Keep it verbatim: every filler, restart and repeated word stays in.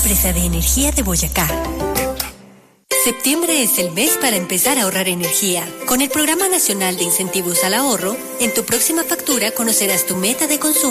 empresa de energía de Boyacá. Septiembre es el mes para empezar a ahorrar energía. Con el Programa Nacional de Incentivos al Ahorro, en tu próxima factura conocerás tu meta de consumo